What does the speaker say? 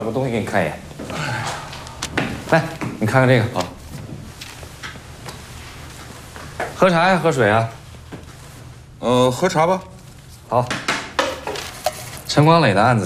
有个东西给你看一眼。来，你看看这个啊。喝茶呀，喝水啊？ 喝茶吧。 好。陈光磊的案子